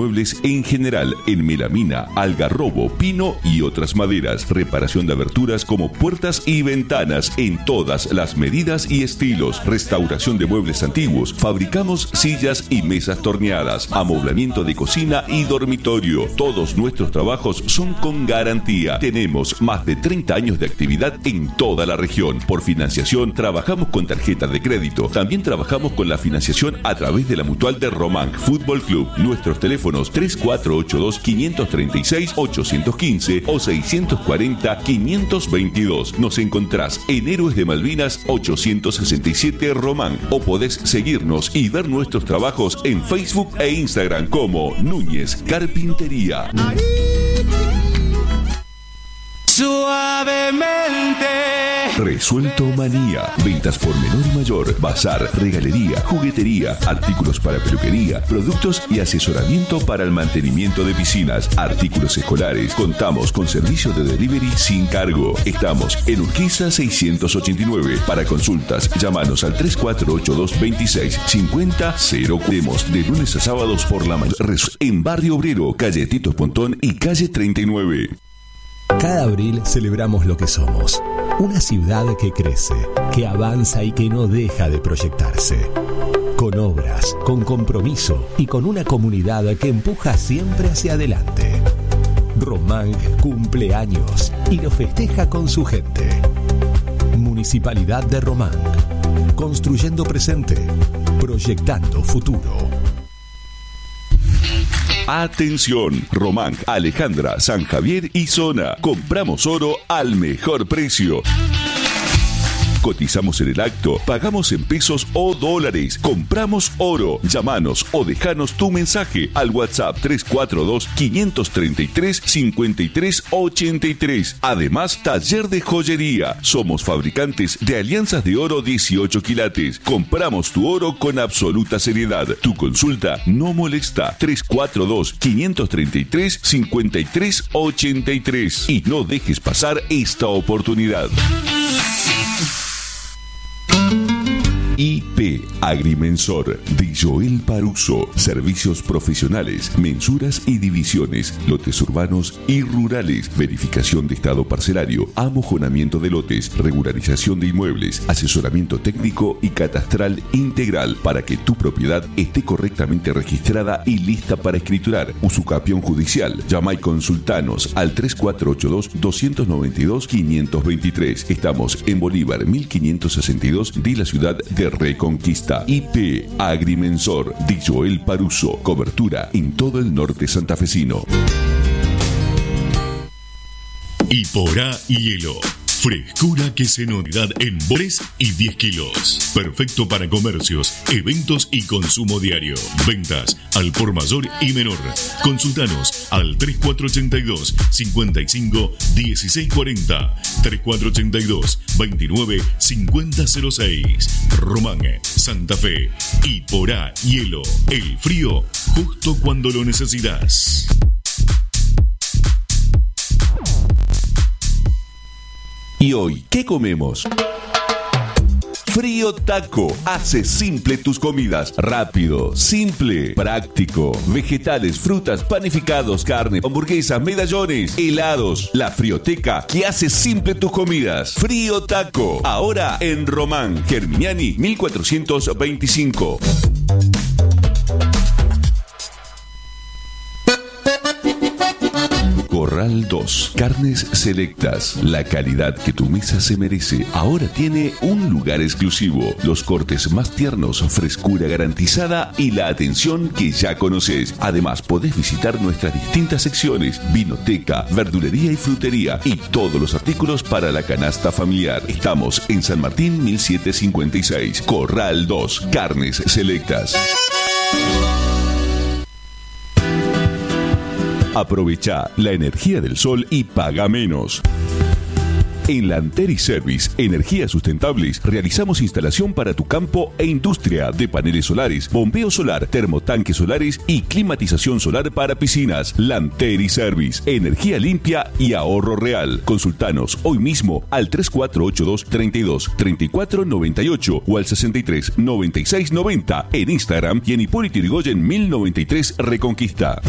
muebles en general, en melamina, algarrobo, pino y otras maderas. Reparación de aberturas como puertas y ventanas en todas las medidas y estilos. Restauración de muebles antiguos. Fabricamos sillas y mesas torneadas. Amoblamiento de cocina y dormitorio. Todos nuestros trabajos son con garantía. Tenemos más de 30 años de actividad en toda la región. Por financiación, trabajamos con tarjeta de crédito. También trabajamos con la financiación a través de la mutual de Román Fútbol Club. Nuestros teléfonos 3482-536-815 o 640-522. Nos encontrás en Héroes de Malvinas 867 Román, o podés seguirnos y ver nuestros trabajos en Facebook e Instagram como Núñez Carpintería. Suavemente. Resuelto Manía. Ventas por menor y mayor. Bazar, regalería, juguetería, artículos para peluquería, productos y asesoramiento para el mantenimiento de piscinas, artículos escolares. Contamos con servicio de delivery sin cargo. Estamos en Urquiza 689. Para consultas, llámanos al 3482-2650. Tenemos de lunes a sábados por la mañana. En Barrio Obrero, calle Tito Pontón y calle 39. Cada abril celebramos lo que somos. Una ciudad que crece, que avanza y que no deja de proyectarse. Con obras, con compromiso y con una comunidad que empuja siempre hacia adelante. Román cumple años y lo festeja con su gente. Municipalidad de Román. Construyendo presente, proyectando futuro. Atención, Román, Alejandra, San Javier y zona. Compramos oro al mejor precio. Cotizamos en el acto, pagamos en pesos o dólares. Compramos oro. Llámanos o dejanos tu mensaje al WhatsApp 342-533-5383. Además, taller de joyería. Somos fabricantes de alianzas de oro 18 quilates. Compramos tu oro con absoluta seriedad. Tu consulta no molesta. 342-533-5383. Y no dejes pasar esta oportunidad. IP Agrimensor de Joel Paruso. Servicios profesionales, mensuras y divisiones, lotes urbanos y rurales, verificación de estado parcelario, amojonamiento de lotes, regularización de inmuebles, asesoramiento técnico y catastral integral para que tu propiedad esté correctamente registrada y lista para escriturar. Usucapión judicial. Llama y consultanos al 3482-292-523. Estamos en Bolívar 1562 de la ciudad de Reconquista. IP Agrimensor de Joel Paruso. Cobertura en todo el norte santafesino. Iporá Hielo. Frescura que se nota en 3 y 10 kilos. Perfecto para comercios, eventos y consumo diario. Ventas al por mayor y menor. Consultanos al 3482 55 1640 3482 29 5006. Román, Santa Fe. Iporá Hielo. El frío justo cuando lo necesitas. Y hoy, ¿qué comemos? Frío Taco. Hace simple tus comidas. Rápido, simple, práctico. Vegetales, frutas, panificados, carne, hamburguesas, medallones, helados. La frioteca que hace simple tus comidas. Frío Taco. Ahora en Román, Germiniani 1425. Corral 2. Carnes selectas. La calidad que tu mesa se merece. Ahora tiene un lugar exclusivo. Los cortes más tiernos, frescura garantizada y la atención que ya conoces. Además, podés visitar nuestras distintas secciones: vinoteca, verdulería y frutería y todos los artículos para la canasta familiar. Estamos en San Martín 1756. Corral 2. Carnes selectas. Aprovecha la energía del sol y paga menos. En Lanteri Service, energías sustentables, realizamos instalación para tu campo e industria de paneles solares, bombeo solar, termotanques solares y climatización solar para piscinas. Lanteri Service, energía limpia y ahorro real. Consultanos hoy mismo al 3482 32 34 98 o al 63 96 90 en Instagram y en Hipólito Yrigoyen 1093 Reconquista.